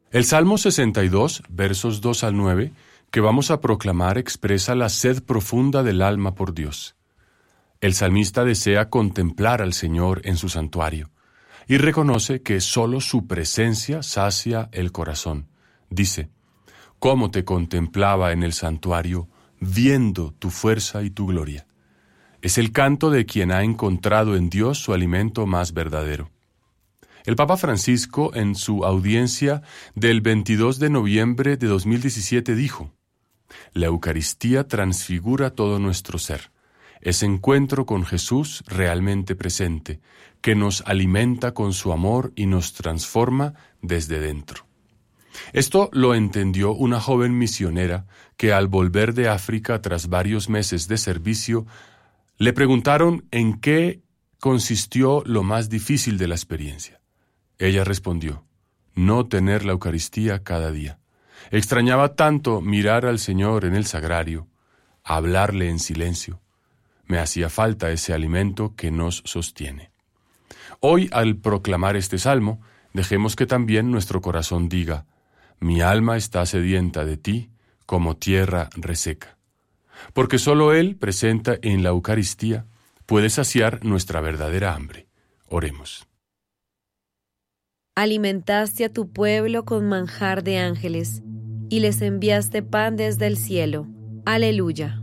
El Salmo 62, versos 2 al 9, que vamos a proclamar, expresa la sed profunda del alma por Dios. El salmista desea contemplar al Señor en su santuario y reconoce que sólo su presencia sacia el corazón. Dice: «Cómo te contemplaba en el santuario, viendo tu fuerza y tu gloria». Es el canto de quien ha encontrado en Dios su alimento más verdadero. El Papa Francisco, en su audiencia del 22 de noviembre de 2017, dijo: «La Eucaristía transfigura todo nuestro ser. Es encuentro con Jesús realmente presente, que nos alimenta con su amor y nos transforma desde dentro». Esto lo entendió una joven misionera que, al volver de África tras varios meses de servicio, le preguntaron en qué consistió lo más difícil de la experiencia. Ella respondió: «No tener la Eucaristía cada día. Extrañaba tanto mirar al Señor en el sagrario, hablarle en silencio. Me hacía falta ese alimento que nos sostiene». Hoy, al proclamar este salmo, dejemos que también nuestro corazón diga: «Mi alma está sedienta de ti, como tierra reseca». Porque solo Él, presente en la Eucaristía, puede saciar nuestra verdadera hambre. Oremos. Alimentaste a tu pueblo con manjar de ángeles, y les enviaste pan desde el cielo. Aleluya.